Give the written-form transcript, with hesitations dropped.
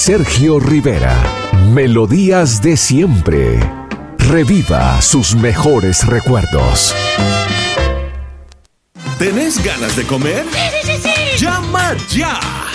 Sergio Rivera, melodías de siempre. Reviva sus mejores recuerdos. ¿Tenés ganas de comer? ¡Sí! ¡Llama ya!